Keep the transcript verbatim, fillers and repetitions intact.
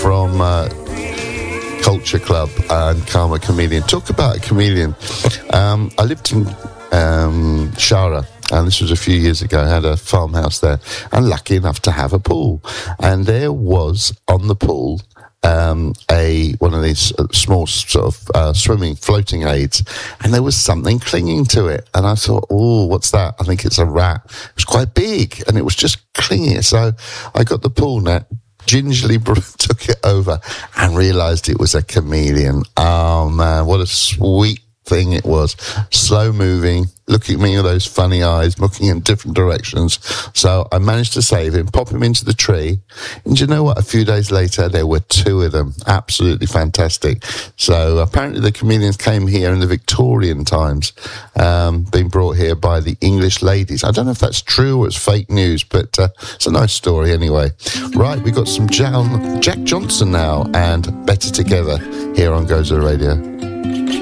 from uh, Culture Club and Karma Chameleon. Talk about a chameleon. Um, I lived in um, Shara, and this was a few years ago. I had a farmhouse there, and lucky enough to have a pool. And there was on the pool um, a one of these small sort of uh, swimming floating aids, and there was something clinging to it. And I thought, oh, what's that? I think it's a rat. It was quite big, and it was just clinging. So I got the pool net, gingerly took it over, and realised it was a chameleon. Oh man, what a sweet thing it was. Slow moving, looking at me with those funny eyes, looking in different directions. So I managed to save him, pop him into the tree, and you know what? A few days later, there were two of them. Absolutely fantastic. So apparently the chameleons came here in the Victorian times, um, being brought here by the English ladies. I don't know if that's true or it's fake news, but uh, it's a nice story anyway. Right, we got some John, Jack Johnson now, and Better Together here on Gozo Radio.